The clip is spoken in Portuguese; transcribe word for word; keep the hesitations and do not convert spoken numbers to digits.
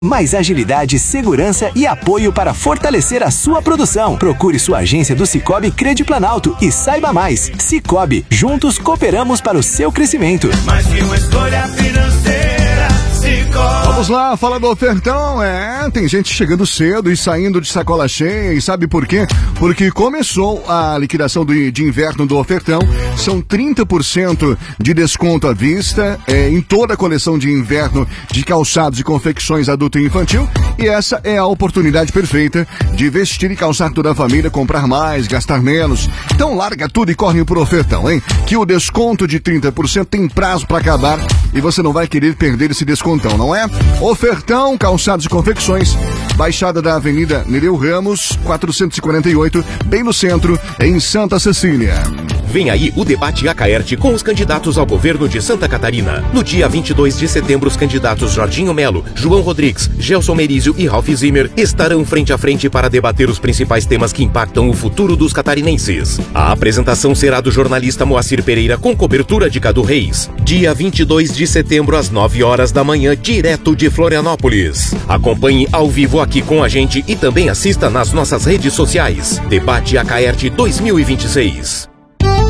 Mais agilidade, segurança e apoio para fortalecer a sua produção. Procure sua agência do Sicoob Crediplanalto e saiba mais. Sicoob, juntos cooperamos para o seu crescimento. Mais que uma escolha financeira, Sicoob. Vamos lá, fala do ofertão. É, tem gente chegando cedo e saindo de sacola cheia. E sabe por quê? Porque começou a liquidação do, de inverno do ofertão. São trinta por cento de desconto à vista é, em toda a coleção de inverno de calçados e confecções adulto e infantil. E essa é a oportunidade perfeita de vestir e calçar toda a família, comprar mais, gastar menos. Então larga tudo e corre pro ofertão, hein? Que o desconto de trinta por cento tem prazo para acabar e você não vai querer perder esse descontão, não é? Ofertão, calçados e confecções, Baixada da Avenida Nereu Ramos, quatrocentos e quarenta e oito, bem no centro, em Santa Cecília. Vem aí o debate Acaerte com os candidatos ao governo de Santa Catarina. No dia vinte e dois de setembro, os candidatos Jorginho Melo, João Rodrigues, Gelson Merizio e Ralph Zimmer estarão frente a frente para debater os principais temas que impactam o futuro dos catarinenses. A apresentação será do jornalista Moacir Pereira com cobertura de Cadu Reis. Dia vinte e dois de setembro, às nove horas da manhã, direto de Florianópolis. Acompanhe ao vivo aqui com a gente e também assista nas nossas redes sociais. Debate Acaerte dois mil e vinte e seis.